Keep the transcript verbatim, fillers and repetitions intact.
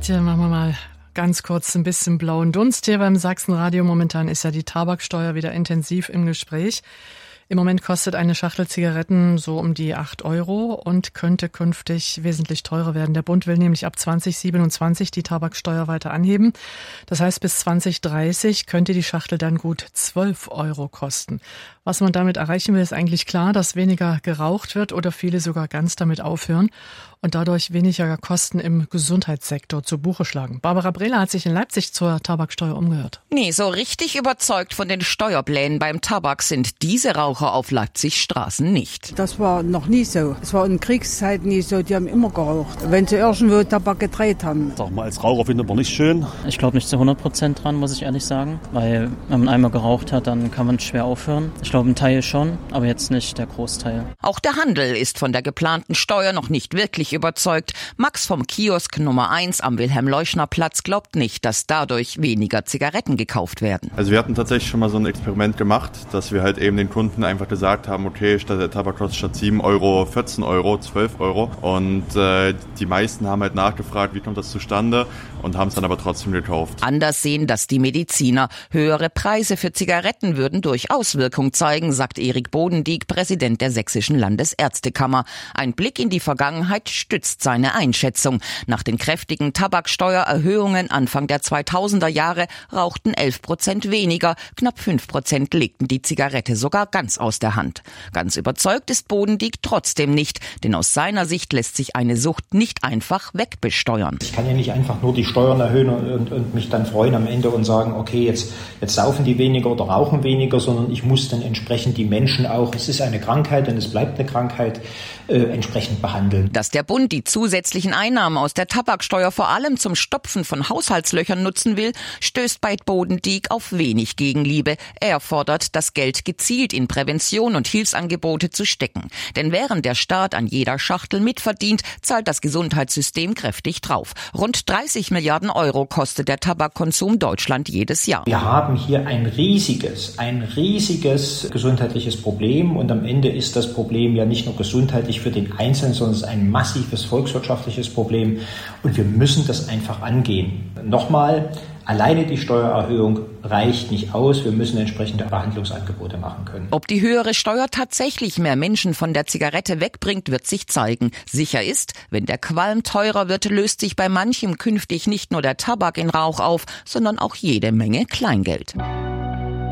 Heute machen wir mal ganz kurz ein bisschen blauen Dunst hier beim Sachsenradio. Momentan ist ja die Tabaksteuer wieder intensiv im Gespräch. Im Moment kostet eine Schachtel Zigaretten so um die acht Euro und könnte künftig wesentlich teurer werden. Der Bund will nämlich ab zwanzig siebenundzwanzig die Tabaksteuer weiter anheben. Das heißt, bis zwanzig dreißig könnte die Schachtel dann gut zwölf Euro kosten. Was man damit erreichen will, ist eigentlich klar, dass weniger geraucht wird oder viele sogar ganz damit aufhören und dadurch weniger Kosten im Gesundheitssektor zu Buche schlagen. Barbara Brehler hat sich in Leipzig zur Tabaksteuer umgehört. Nee, so richtig überzeugt von den Steuerplänen beim Tabak sind diese Raucher auf Leipzigs Straßen nicht. Das war noch nie so. Es war in Kriegszeiten nie so, die haben immer geraucht, wenn sie irgendwo Tabak gedreht haben. Sag mal, als Raucher findet man nicht schön. Ich glaube nicht zu hundert Prozent dran, muss ich ehrlich sagen, weil wenn man einmal geraucht hat, dann kann man schwer aufhören. Ich glaube, ein Teil schon, aber jetzt nicht der Großteil. Auch der Handel ist von der geplanten Steuer noch nicht wirklich überzeugt. Max vom Kiosk Nummer eins am Wilhelm-Leuschner-Platz glaubt nicht, dass dadurch weniger Zigaretten gekauft werden. Also wir hatten tatsächlich schon mal so ein Experiment gemacht, dass wir halt eben den Kunden einfach gesagt haben, okay, statt der Tabak kostet statt sieben Euro vierzehn Euro, zwölf Euro. Und äh, die meisten haben halt nachgefragt, wie kommt das zustande, und haben es dann aber trotzdem gekauft. Anders sehen das die Mediziner. Höhere Preise für Zigaretten würden durchaus Wirkung zeigen, sagt Erik Bodendieck, Präsident der Sächsischen Landesärztekammer. Ein Blick in die Vergangenheit stützt seine Einschätzung. Nach den kräftigen Tabaksteuererhöhungen Anfang der zweitausender Jahre rauchten elf Prozent weniger. Knapp fünf Prozent legten die Zigarette sogar ganz aus der Hand. Ganz überzeugt ist Bodendieck trotzdem nicht, denn aus seiner Sicht lässt sich eine Sucht nicht einfach wegbesteuern. Ich kann ja nicht einfach nur die Steuern erhöhen und, und, und mich dann freuen am Ende und sagen, okay, jetzt, jetzt saufen die weniger oder rauchen weniger, sondern ich muss dann entsprechend die Menschen auch, es ist eine Krankheit und es bleibt eine Krankheit, äh, entsprechend behandeln. Dass der Bund die zusätzlichen Einnahmen aus der Tabaksteuer vor allem zum Stopfen von Haushaltslöchern nutzen will, stößt bei Bodendieck auf wenig Gegenliebe. Er fordert, das Geld gezielt in Prävention und Hilfsangebote zu stecken. Denn während der Staat an jeder Schachtel mitverdient, zahlt das Gesundheitssystem kräftig drauf. Rund dreißig Milliarden Euro kostet der Tabakkonsum Deutschland jedes Jahr. Wir haben hier ein riesiges, ein riesiges gesundheitliches Problem und am Ende ist das Problem ja nicht nur gesundheitlich für den Einzelnen, sondern es ist ein massives volkswirtschaftliches Problem und wir müssen das einfach angehen. Nochmal, alleine die Steuererhöhung reicht nicht aus. Wir müssen entsprechende Behandlungsangebote machen können. Ob die höhere Steuer tatsächlich mehr Menschen von der Zigarette wegbringt, wird sich zeigen. Sicher ist, wenn der Qualm teurer wird, löst sich bei manchem künftig nicht nur der Tabak in Rauch auf, sondern auch jede Menge Kleingeld.